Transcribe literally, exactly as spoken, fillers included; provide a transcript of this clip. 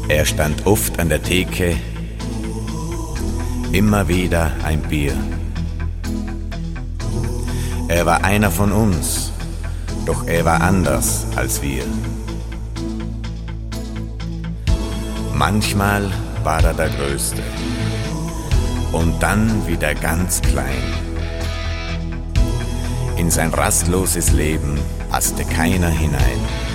Er stand oft an der Theke, immer wieder ein Bier. Er war einer von uns, doch er war anders als wir. Manchmal war er der Größte und dann wieder ganz klein. In sein rastloses Leben passte keiner hinein.